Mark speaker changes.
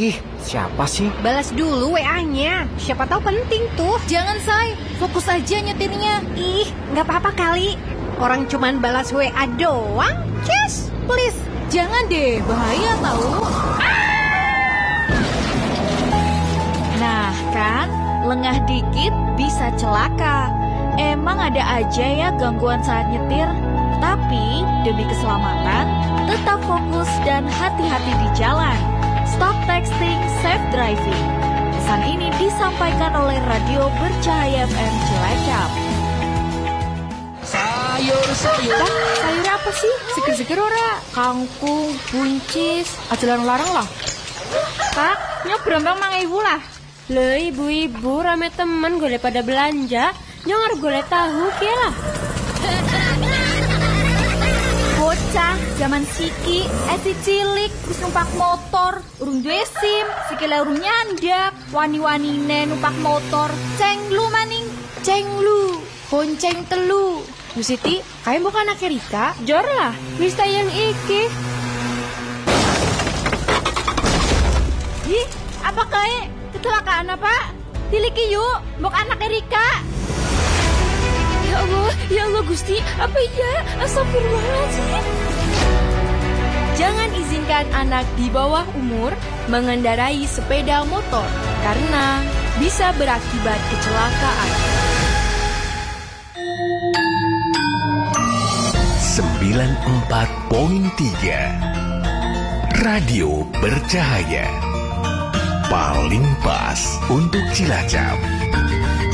Speaker 1: Ih, siapa sih?
Speaker 2: Balas dulu WA-nya. Siapa tahu penting tuh.
Speaker 3: Jangan, Say. Fokus aja nyetirnya.
Speaker 2: Ih, nggak apa-apa kali. Orang cuman balas WA doang. Just, please.
Speaker 3: Jangan deh, bahaya tahu. Nah, kan? Lengah dikit bisa celaka. Emang ada aja ya gangguan saat nyetir. Tapi demi keselamatan, tetap fokus dan hati-hati di jalan. Stop texting, safe driving. Pesan ini disampaikan oleh Radio Bercahaya FM Cilacap.
Speaker 4: Sayur.
Speaker 2: Sayur apa sih? Seger-seger ora? Kangkung, buncis, aja larang-larang lah. Kak, nyok berambang mang lah. Le ibu-ibu rame temen golek pada belanja. Nyok harus golek tahu kia lah.
Speaker 3: Bocah, zaman siki, si cilik, wis numpak motor, urung duwe SIM, sikile urung nyandak, wani-wanine numpak motor, cenglu maning, cenglu, bonceng telu.
Speaker 2: Bu Siti, kayak bukan anak Rika? Jor lah, wis tayang iki.
Speaker 3: Ih, apa kayak kecelakaan apa? Tiliki yuk, bukan anak Rika.
Speaker 2: Ya Allah Gusti, apa iya? Astagfirullahaladzim. Jangan izinkan anak di bawah umur mengendarai sepeda motor karena bisa berakibat kecelakaan.
Speaker 5: 94.3 Radio Bercahaya. Paling pas untuk Cilacap.